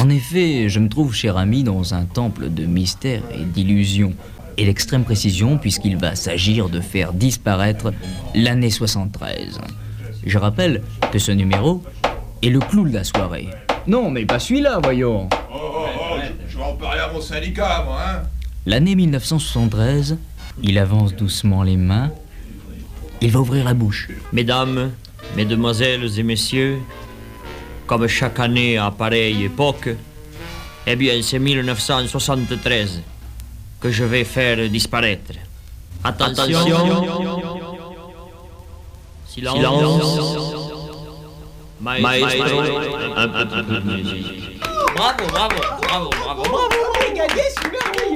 En effet, je me trouve, cher ami, dans un temple de mystère et d'illusion, et d'extrême précision, puisqu'il va s'agir de faire disparaître l'année 73. Je rappelle que ce numéro est le clou de la soirée. Non, mais pas celui-là, voyons. Je vais en parler à mon syndicat, moi, hein. L'année 1973, il avance doucement les mains. Il va ouvrir la bouche. Mesdames, mesdemoiselles et messieurs, comme chaque année à pareille époque, eh bien c'est 1973 que je vais faire disparaître. Attention. Silence. Maestro. Un peu de musique. Bravo, bravo, bravo, bravo, bravo. Vous avez gagné, super.